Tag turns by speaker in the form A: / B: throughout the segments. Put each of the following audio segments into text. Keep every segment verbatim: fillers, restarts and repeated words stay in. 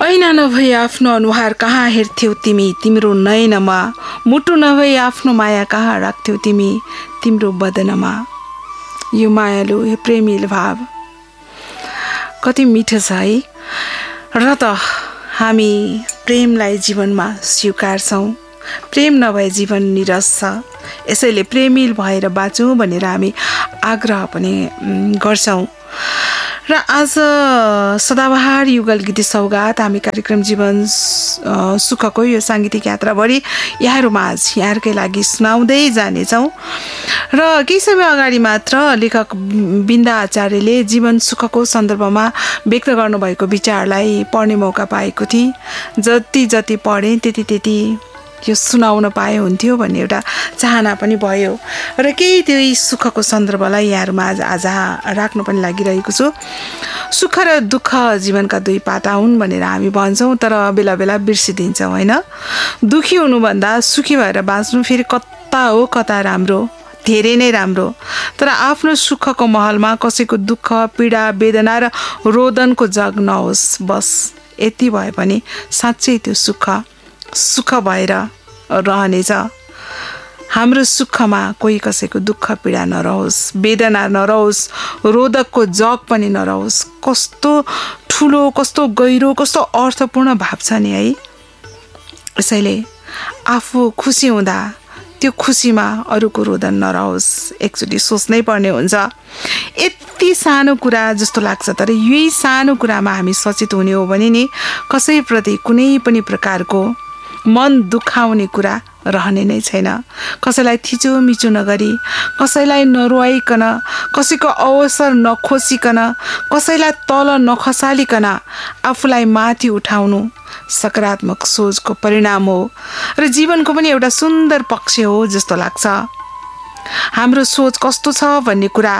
A: ऐना नभई आफ्नो अनुहार कहाँ हेर्थ्यौ तिमी तिम्रो नयनमा, मुटु नभई आफ्नो माया कहाँ राख्थ्यौ तिमी तिम्रो बदनमा। यो मायालु यो प्रेमिल भाव कति मिठो छ है। र त हामी प्रेमलाई जीवनमा स्वीकार्छौँ। प्रेम नभए जीवन निरस छ। यसैले प्रेमिल भएर बाँचौँ भनेर हामी आग्रह पनि गर्छौँ। र आज सदाबहार युगल गीत सौगात हामी कार्यक्रम जीवन सुखको यो साङ्गीतिक यात्राभरि यहाँहरूमाझ यहाँहरूकै लागि सुनाउँदै जानेछौँ। र केही समय अगाडि मात्र लेखक बिन्दा आचार्यले जीवन सुखको सन्दर्भमा व्यक्त गर्नुभएको विचारलाई पढ्ने मौका पाएको थिएँ। जति जति पढेँ त्यति त्यति यो सुनाउन पाए हुन्थ्यो भन्ने एउटा चाहना पनि भयो। र केही त्यही सुखको सन्दर्भलाई यहाँहरूमा आज आज राख्नु पनि लागिरहेको छु। सुख र दुःख जीवनका दुई पाटा हुन् भनेर हामी भन्छौँ, तर बेला बेला बिर्सिदिन्छौँ होइन। दुखी हुनुभन्दा सुखी भएर बाँच्नु फेरि कता हो कता राम्रो, धेरै नै राम्रो। तर आफ्नो सुखको महलमा कसैको दुःख पीडा वेदना र रोदनको जग नहोस्, बस यति भए पनि साँच्चै त्यो सुख सुख भएर रहनेछ। हाम्रो सुखमा कोही कसैको दुःख पीडा नरहोस्, वेदना नरहोस्, रोदकको जग पनि नरहोस्। कस्तो ठुलो, कस्तो गहिरो, कस्तो अर्थपूर्ण भाव छ नि है। यसैले आफू खुसी हुँदा त्यो खुसीमा अरूको रोदन नरहोस्, एकचोटि सोच्नै पर्ने हुन्छ। यति सानो कुरा जस्तो लाग्छ, तर यही सानो कुरामा हामी सचेत हुने हो भने नि कसैप्रति कुनै पनि प्रकारको मन दुखाउने कुरा रहने नै छैन। कसैलाई थिचोमिचो नगरी, कसैलाई नरुवाइकन, कसैको अवसर नखोसिकन, कसैलाई तल नखसालिकन आफूलाई माथि उठाउनु सकारात्मक सोचको परिणाम हो र जीवनको पनि एउटा सुन्दर पक्ष हो जस्तो लाग्छ। हाम्रो सोच कस्तो छ भन्ने कुरा,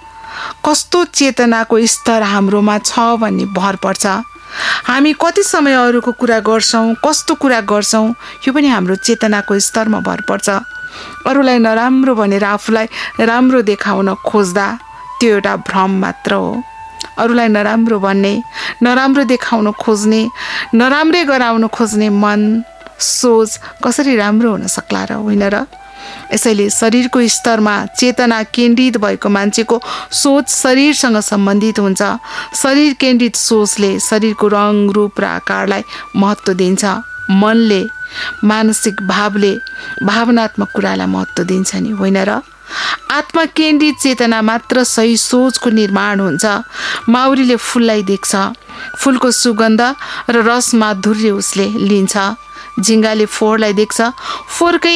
A: कस्तो चेतनाको स्तर हाम्रोमा छ भन्ने भर पर्छ। हामी कति समय अरूको कुरा गर्छौँ, कस्तो कुरा गर्छौँ, यो पनि हाम्रो चेतनाको स्तरमा भर पर्छ। अरूलाई नराम्रो भनेर आफूलाई राम्रो देखाउन खोज्दा त्यो एउटा भ्रम मात्र हो। अरूलाई नराम्रो भन्ने, नराम्रो देखाउन खोज्ने, नराम्रै गराउन खोज्ने मन सोच कसरी राम्रो हुन सक्ला र, होइन र? यसैले शरीरको स्तरमा चेतना केन्द्रित भएको मान्छेको सोच शरीरसँग सम्बन्धित हुन्छ। शरीर केन्द्रित सोचले शरीरको रङ रूप र आकारलाई महत्त्व दिन्छ। मनले, मानसिक भावले भावनात्मक कुरालाई महत्त्व दिन्छ नि, होइन र? आत्मा केन्द्रित चेतना मात्र सही सोचको निर्माण हुन्छ। माउरीले फुललाई देख्छ, फुलको सुगन्ध र रस माधुर्य उसले लिन्छ। झिङ्गाले फोहोरलाई देख्छ, फोहोरकै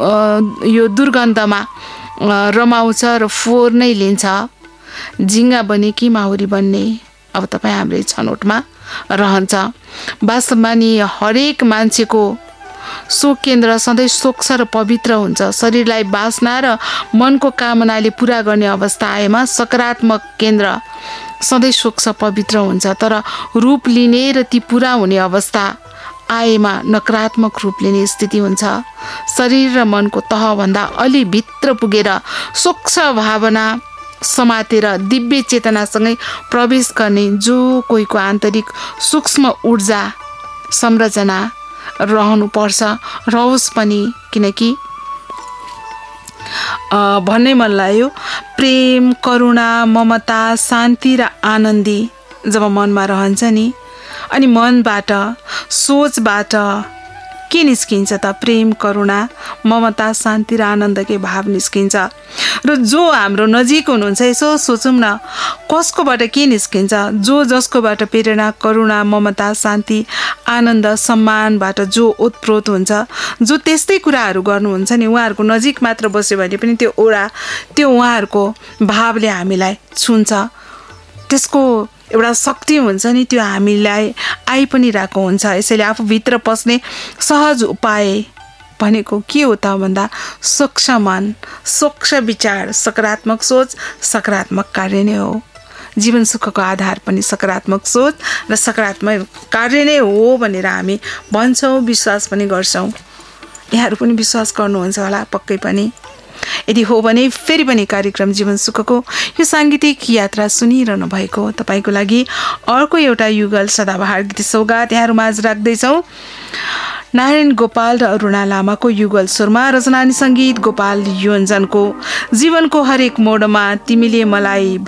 A: यो दुर्गन्धमा रमाउँछ र फोहोर नै लिन्छ। झिङ्गा बने कि माउरी बन्ने अब तपाईँ हाम्रै छनौटमा रहन्छ। वास्तवमा नि हरेक मान्छेको शोक केन्द्र सधैँ स्वच्छ र पवित्र हुन्छ। शरीरलाई बासना र मनको कामनाले पूरा गर्ने अवस्था आएमा सकारात्मक केन्द्र सधैँ स्वच्छ पवित्र हुन्छ। तर रूप लिने र ती पूरा हुने अवस्था आएमा नकारात्मक रूप लिने स्थिति हुन्छ। शरीर र मनको तहभन्दा अलि भित्र पुगेर स्वच्छ भावना समातेर दिव्य चेतनासँगै प्रवेश गर्ने जो कोहीको आन्तरिक सूक्ष्म ऊर्जा संरचना रहनुपर्छ, रहोस् पनि। किनकि भन्नै मन लाग्यो, प्रेम, करुणा, ममता, शान्ति र आनन्दी जब मनमा रहन्छ नि, अनि मनबाट सोचबाट के निस्किन्छ त? प्रेम, करुणा, ममता, शान्ति र आनन्दकै भाव निस्किन्छ। र जो हाम्रो नजिक हुनुहुन्छ यसो सोचौँ न, कसकोबाट के निस्किन्छ? जो जसकोबाट प्रेरणा, करुणा, ममता, शान्ति, आनन्द, सम्मानबाट जो ओतप्रोत हुन्छ, जो त्यस्तै कुराहरू गर्नुहुन्छ नि, उहाँहरूको नजिक मात्र बस्यो भने पनि त्यो ओडा, त्यो उहाँहरूको भावले हामीलाई छुन्छ। त्यसको एउटा शक्ति हुन्छ नि, त्यो हामीलाई आइ पनि रहेको हुन्छ। यसैले आफूभित्र पस्ने सहज उपाय भनेको के हो त भन्दा स्वच्छ मन, स्वच्छ विचार, सकारात्मक सोच, सकारात्मक कार्य नै हो। जीवन सुखको आधार पनि सकारात्मक सोच र सकारात्मक कार्य नै हो भनेर हामी भन्छौँ, विश्वास पनि गर्छौँ। यहाँहरू पनि विश्वास गर्नुहुन्छ होला पक्कै पनि। यदि हो भने फेरि पनि कार्यक्रम जीवन सुखको यो साङ्गीतिक यात्रा सुनिरहनु भएको तपाईँको लागि अर्को एउटा युगल सदाबहार गीत सौगात यहाँहरू माझ राख्दैछौँ। नारायण गोपाल र अरुणा लामाको युगल स्वरमा रचना अनि सङ्गीत गोपाल योन्जनको। जीवनको हरेक मोडमा तिमीले मलाई